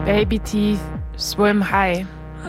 Baby Teeth, Swim High.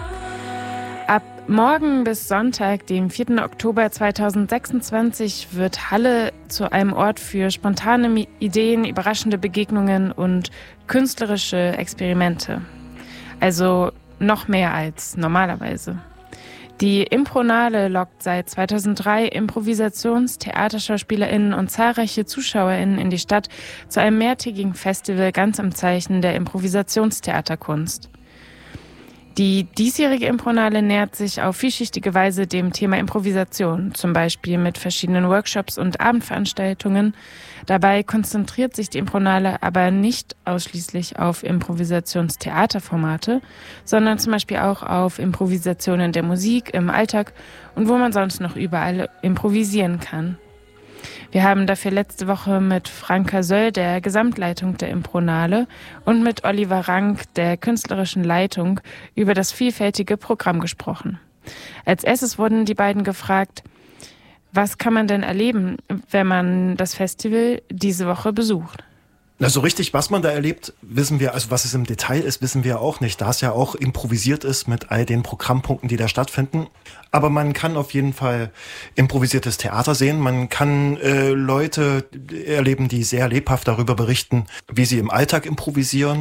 Ab morgen bis Sonntag, dem 4. Oktober 2026, wird Halle zu einem Ort für spontane Ideen, überraschende Begegnungen und künstlerische Experimente. Also noch mehr als normalerweise. Die Impronale lockt seit 2003 ImprovisationstheaterschauspielerInnen und zahlreiche ZuschauerInnen in die Stadt zu einem mehrtägigen Festival ganz im Zeichen der Improvisationstheaterkunst. Die diesjährige Impronale nähert sich auf vielschichtige Weise dem Thema Improvisation, zum Beispiel mit verschiedenen Workshops und Abendveranstaltungen. Dabei konzentriert sich die Impronale aber nicht ausschließlich auf Improvisationstheaterformate, sondern zum Beispiel auch auf Improvisationen der Musik im Alltag und wo man sonst noch überall improvisieren kann. Wir haben dafür letzte Woche mit Franka Söll, der Gesamtleitung der Impronale, und mit Oliver Rank, der künstlerischen Leitung, über das vielfältige Programm gesprochen. Als erstes wurden die beiden gefragt, was kann man denn erleben, wenn man das Festival diese Woche besucht? Na, so richtig, was man da erlebt, wissen wir, also was es im Detail ist, wissen wir auch nicht, da es ja auch improvisiert ist mit all den Programmpunkten, die da stattfinden. Aber man kann auf jeden Fall improvisiertes Theater sehen. Man kann Leute erleben, die sehr lebhaft darüber berichten, wie sie im Alltag improvisieren.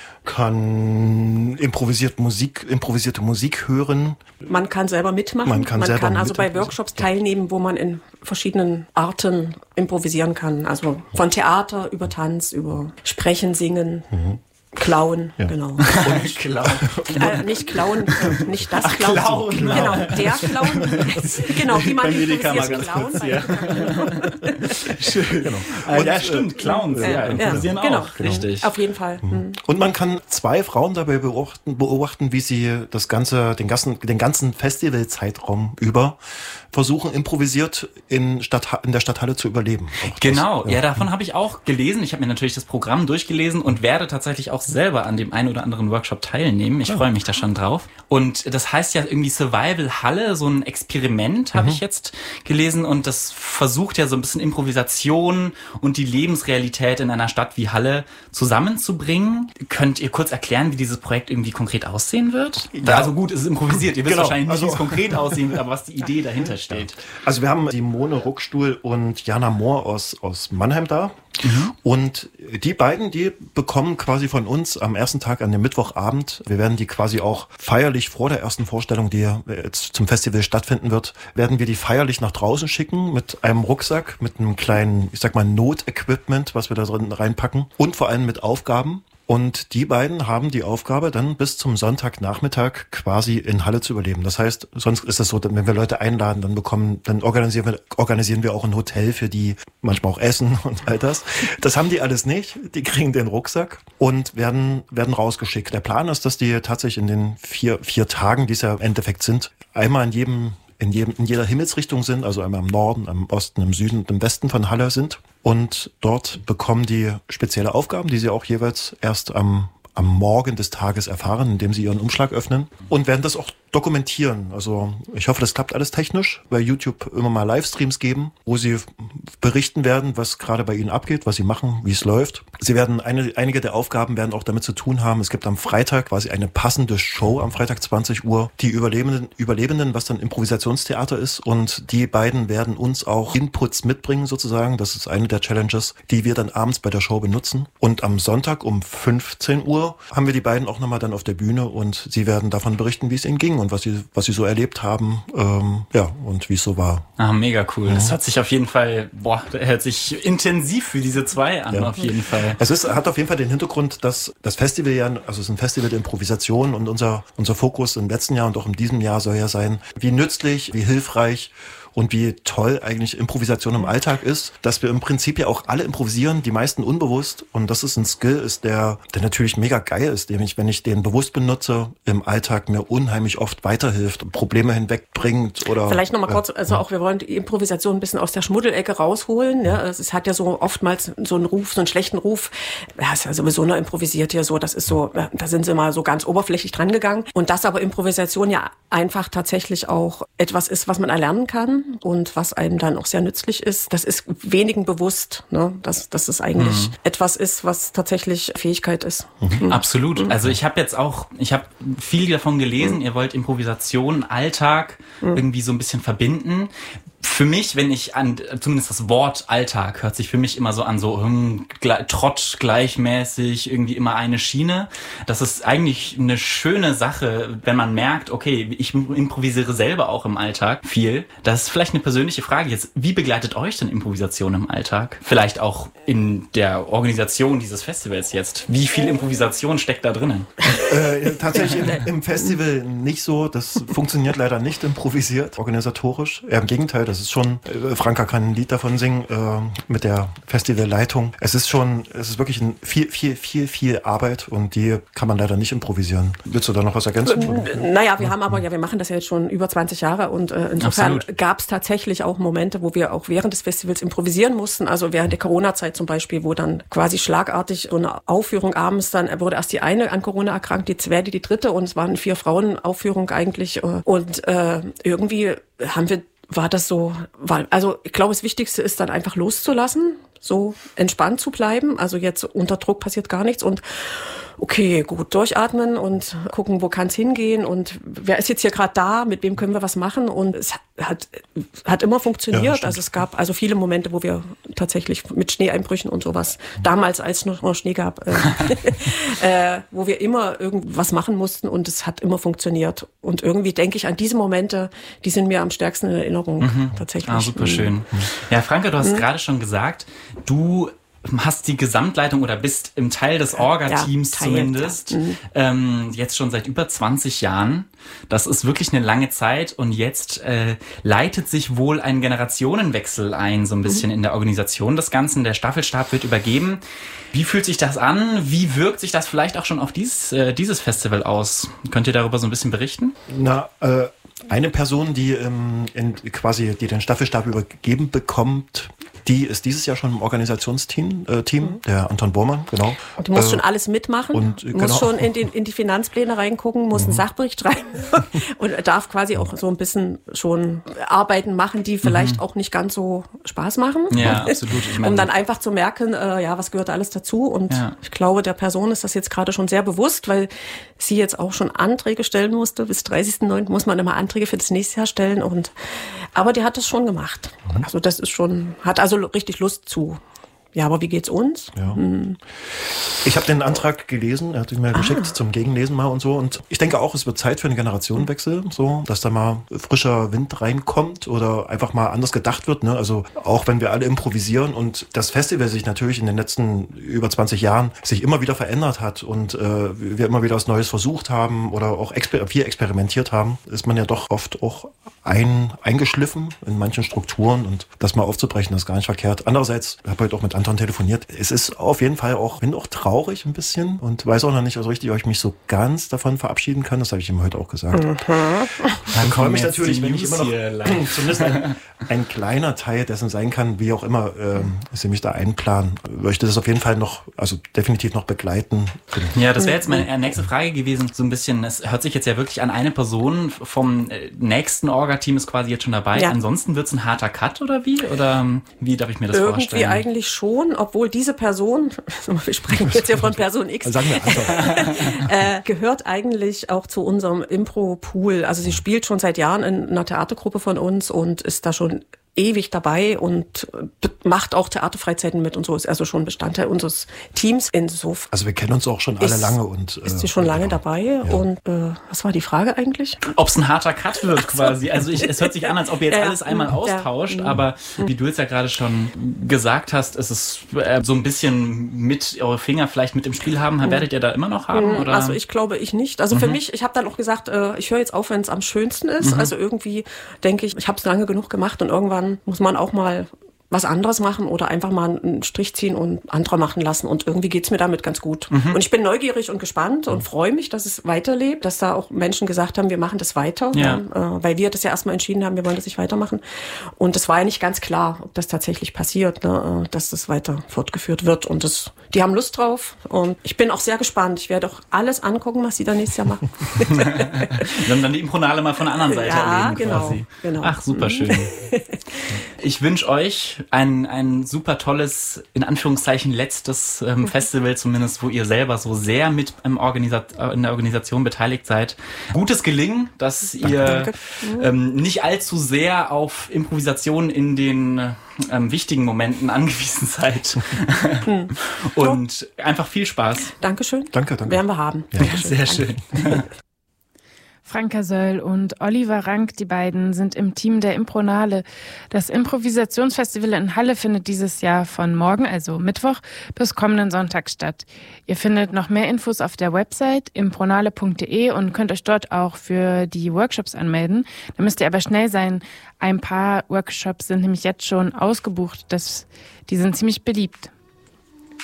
Kann improvisierte Musik hören. Man kann selber mitmachen. Man kann also bei Workshops teilnehmen, wo man in verschiedenen Arten improvisieren kann. Also von Theater über Tanz, über Sprechen, Singen. Klauen, ja. Genau. Und Klauen. Nicht klauen, nicht das Klauen. Klauen. Genau, der Klauen. Genau, wie man improvisiert klauen. Ja. Schön. Genau. Und, ja, stimmt, Clowns, improvisieren genau. auch. Richtig. Auf jeden Fall. Und man kann zwei Frauen dabei beobachten, wie sie den ganzen Festivalzeitraum über versuchen, improvisiert in der Stadthalle zu überleben. Genau, ja, davon habe ich auch gelesen. Ich habe mir natürlich das Programm durchgelesen und werde tatsächlich auch selber an dem einen oder anderen Workshop teilnehmen. Ich freue mich da schon drauf. Und das heißt ja irgendwie Survival Halle, so ein Experiment, habe ich jetzt gelesen. Und das versucht ja so ein bisschen Improvisation und die Lebensrealität in einer Stadt wie Halle zusammenzubringen. Könnt ihr kurz erklären, wie dieses Projekt irgendwie konkret aussehen wird? Ja. Also gut, es ist improvisiert. Ihr wisst wahrscheinlich nicht, wie es konkret aussehen wird, aber was die Idee dahinter steht. Also wir haben Simone Ruckstuhl und Jana Mohr aus Mannheim da. Und die beiden, die bekommen quasi von uns am ersten Tag, an dem Mittwochabend, wir werden die quasi auch feierlich vor der ersten Vorstellung, die jetzt zum Festival stattfinden wird, werden wir die feierlich nach draußen schicken mit einem Rucksack, mit einem kleinen, ich sag mal, Notequipment, was wir da drin reinpacken und vor allem mit Aufgaben. Und die beiden haben die Aufgabe, dann bis zum Sonntagnachmittag quasi in Halle zu überleben. Das heißt, sonst ist es so, wenn wir Leute einladen, dann organisieren wir auch ein Hotel für die, manchmal auch Essen und all das. Das haben die alles nicht. Die kriegen den Rucksack und werden rausgeschickt. Der Plan ist, dass die tatsächlich in den vier Tagen, die es ja im Endeffekt sind, einmal in jeder Himmelsrichtung sind, also einmal im Norden, im Osten, im Süden und im Westen von Halle sind. Und dort bekommen die spezielle Aufgaben, die sie auch jeweils erst am Morgen des Tages erfahren, indem sie ihren Umschlag öffnen und werden das auch dokumentieren. Also ich hoffe, das klappt alles technisch. Bei YouTube immer mal Livestreams geben, wo sie berichten werden, was gerade bei ihnen abgeht, was sie machen, wie es läuft. Sie werden einige der Aufgaben werden auch damit zu tun haben. Es gibt am Freitag quasi eine passende Show am Freitag 20 Uhr. Die Überlebenden, was dann Improvisationstheater ist. Und die beiden werden uns auch Inputs mitbringen sozusagen. Das ist eine der Challenges, die wir dann abends bei der Show benutzen. Und am Sonntag um 15 Uhr haben wir die beiden auch nochmal dann auf der Bühne und sie werden davon berichten, wie es ihnen ging und was sie so erlebt haben, und wie es so war. Ah, mega cool. Das hört sich auf jeden Fall, hört sich intensiv für diese zwei an, auf jeden Fall. Hat auf jeden Fall den Hintergrund, dass das Festival es ist ein Festival der Improvisation und unser Fokus im letzten Jahr und auch in diesem Jahr soll ja sein, wie nützlich, wie hilfreich und wie toll eigentlich Improvisation im Alltag ist, dass wir im Prinzip ja auch alle improvisieren, die meisten unbewusst. Und das ist ein Skill, der natürlich mega geil ist, wenn ich den bewusst benutze, im Alltag mir unheimlich oft weiterhilft, Probleme hinwegbringt oder... Vielleicht nochmal kurz, auch wir wollen die Improvisation ein bisschen aus der Schmuddelecke rausholen. Ja? Es hat ja so oftmals so einen Ruf, so einen schlechten Ruf. Ja, ist ja sowieso nur improvisiert hier so, das ist so, da sind sie mal so ganz oberflächlich dran gegangen. Und dass aber Improvisation ja einfach tatsächlich auch etwas ist, was man erlernen kann. kann und was einem dann auch sehr nützlich ist. Das ist wenigen bewusst, ne? Dass es eigentlich etwas ist, was tatsächlich Fähigkeit ist. Absolut. Also ich habe viel davon gelesen. Ihr wollt Improvisation, Alltag irgendwie so ein bisschen verbinden. Für mich, wenn ich zumindest das Wort Alltag hört sich für mich immer so an, so Trott gleichmäßig, irgendwie immer eine Schiene. Das ist eigentlich eine schöne Sache, wenn man merkt, okay, ich improvisiere selber auch im Alltag viel. Das ist vielleicht eine persönliche Frage jetzt. Wie begleitet euch denn Improvisation im Alltag? Vielleicht auch in der Organisation dieses Festivals jetzt. Wie viel Improvisation steckt da drinnen? Tatsächlich im Festival nicht so. Das funktioniert leider nicht improvisiert, organisatorisch. Im Gegenteil, das ist schon, Franka kann ein Lied davon singen, mit der Festivalleitung. Es ist wirklich viel Arbeit und die kann man leider nicht improvisieren. Willst du da noch was ergänzen? Naja, wir machen das ja jetzt schon über 20 Jahre und insofern gab es tatsächlich auch Momente, wo wir auch während des Festivals improvisieren mussten. Also während der Corona-Zeit zum Beispiel, wo dann quasi schlagartig so eine Aufführung abends, dann wurde erst die eine an Corona erkrankt, die zweite, die dritte und es waren 4 Frauen-Aufführung eigentlich und irgendwie also ich glaube, das Wichtigste ist dann einfach loszulassen, so entspannt zu bleiben. Also jetzt unter Druck passiert gar nichts und okay, gut, durchatmen und gucken, wo kann es hingehen und wer ist jetzt hier gerade da, mit wem können wir was machen und es hat immer funktioniert. Also es gab also viele Momente, wo wir tatsächlich mit Schneeeinbrüchen und sowas, damals als es noch Schnee gab, wo wir immer irgendwas machen mussten und es hat immer funktioniert. Und irgendwie denke ich an diese Momente, die sind mir am stärksten in Erinnerung tatsächlich. Ah, super schön. Ja, Franka, du hast gerade schon gesagt, du hast die Gesamtleitung oder bist im Teil des Orga-Teams zumindest, jetzt schon seit über 20 Jahren. Das ist wirklich eine lange Zeit und jetzt leitet sich wohl ein Generationenwechsel ein, so ein bisschen in der Organisation des Ganzen. Der Staffelstab wird übergeben. Wie fühlt sich das an? Wie wirkt sich das vielleicht auch schon auf dieses Festival aus? Könnt ihr darüber so ein bisschen berichten? Eine Person, die die den Staffelstab übergeben bekommt, die ist dieses Jahr schon im Organisationsteam, der Anton Bormann, genau. Und du musst schon alles mitmachen, musst schon in die Finanzpläne reingucken, musst einen Sachbericht schreiben und darf quasi auch so ein bisschen schon Arbeiten machen, die vielleicht auch nicht ganz so Spaß machen. Ja, absolut. Um dann einfach zu merken, was gehört alles dazu. Und ich glaube, der Person ist das jetzt gerade schon sehr bewusst, weil sie jetzt auch schon Anträge stellen musste. Bis 30.09. muss man immer Anträge für das nächste Jahr stellen. Aber die hat das schon gemacht. Also das ist hat also richtig Lust zu. Ja, aber wie geht's uns? Ja. Ich habe den Antrag gelesen, er hat ihn mir geschickt zum Gegenlesen mal und so. Und ich denke auch, es wird Zeit für einen Generationenwechsel, so, dass da mal frischer Wind reinkommt oder einfach mal anders gedacht wird. Ne? Also auch wenn wir alle improvisieren und das Festival sich natürlich in den letzten über 20 Jahren sich immer wieder verändert hat und wir immer wieder was Neues versucht haben oder auch viel experimentiert haben, ist man ja doch oft auch eingeschliffen in manchen Strukturen und das mal aufzubrechen, ist gar nicht verkehrt. Andererseits, ich habe heute auch mit Anton telefoniert, es ist auf jeden Fall bin auch traurig ein bisschen und weiß auch noch nicht so richtig, ob ich mich so ganz davon verabschieden kann. Das habe ich ihm heute auch gesagt. Dann freue mich natürlich, wenn ich immer noch zumindest ein kleiner Teil dessen sein kann, wie auch immer sie mich da einplanen. Möchte das auf jeden Fall definitiv noch begleiten. Ja, das wäre jetzt meine nächste Frage gewesen, so ein bisschen, es hört sich jetzt ja wirklich an, eine Person vom nächsten Orga-Team ist quasi jetzt schon dabei. Ja. Ansonsten wird es ein harter Cut oder wie? Oder wie darf ich mir das vorstellen? Irgendwie eigentlich schon, obwohl diese Person, wir sprechen jetzt ja von Person X, gehört eigentlich auch zu unserem Impro-Pool. Also sie spielt schon seit Jahren in einer Theatergruppe von uns und ist da schon ewig dabei und macht auch Theaterfreizeiten mit und so, ist also schon Bestandteil unseres Teams. Insofern. Also wir kennen uns auch schon alle lange und ist sie schon lange dabei und was war die Frage eigentlich? Ob es ein harter Cut wird quasi. Also es hört sich an, als ob ihr jetzt alles einmal austauscht, aber wie du jetzt ja gerade schon gesagt hast, ist es so ein bisschen mit eure Finger vielleicht mit im Spiel haben. Werdet ihr da immer noch haben? Oder? Also ich glaube ich nicht. Also für mich, ich habe dann auch gesagt, ich höre jetzt auf, wenn es am schönsten ist. Also irgendwie denke ich habe es lange genug gemacht und irgendwann muss man auch mal was anderes machen oder einfach mal einen Strich ziehen und andere machen lassen. Und irgendwie geht's mir damit ganz gut. Und ich bin neugierig und gespannt und freue mich, dass es weiterlebt, dass da auch Menschen gesagt haben, wir machen das weiter, weil wir das ja erstmal entschieden haben, wir wollen das nicht weitermachen. Und es war ja nicht ganz klar, ob das tatsächlich passiert, ne, dass das weiter fortgeführt wird. Und die haben Lust drauf und ich bin auch sehr gespannt. Ich werde auch alles angucken, was sie da nächstes Jahr machen. Dann die Impronale mal von der anderen Seite erleben quasi. Genau. Ach, super schön. Ich wünsche euch ein super tolles, in Anführungszeichen, letztes Festival zumindest, wo ihr selber so sehr mit in der Organisation beteiligt seid. Gutes Gelingen, dass ihr nicht allzu sehr auf Improvisation in den wichtigen Momenten angewiesen seid. Und einfach viel Spaß. Dankeschön. Danke. Werden wir haben. Ja. Sehr schön. Franka Söll und Oliver Rank, die beiden sind im Team der Impronale. Das Improvisationsfestival in Halle findet dieses Jahr von morgen, also Mittwoch, bis kommenden Sonntag statt. Ihr findet noch mehr Infos auf der Website impronale.de und könnt euch dort auch für die Workshops anmelden. Da müsst ihr aber schnell sein. Ein paar Workshops sind nämlich jetzt schon ausgebucht. Die sind ziemlich beliebt.